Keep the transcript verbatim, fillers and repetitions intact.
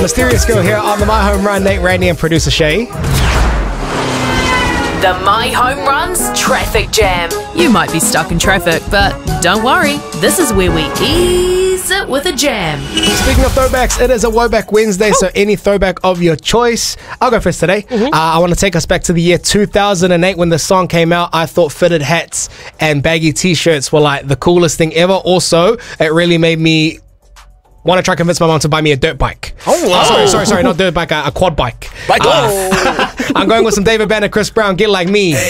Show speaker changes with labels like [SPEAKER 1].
[SPEAKER 1] Mysterious Girl here on the My Home Run. Nate, Randy and producer Shay.
[SPEAKER 2] The My Home Run's Traffic Jam. You might be stuck in traffic, but don't worry. This is where we ease it with a jam.
[SPEAKER 1] Speaking of throwbacks, it is a Woback Wednesday, so any throwback of your choice. I'll go first today. Mm-hmm. uh, I want to take us back to the year two thousand eight when the song came out. I thought fitted hats and baggy t-shirts were like the coolest thing ever. Also, it really made me want to try to convince my mom to buy me a dirt bike.
[SPEAKER 3] Oh, wow.
[SPEAKER 1] Uh, sorry, sorry, sorry, not dirt bike, a, a quad bike.
[SPEAKER 3] Bike.
[SPEAKER 1] Uh, I'm going with some David Banner, Chris Brown, Get Like Me.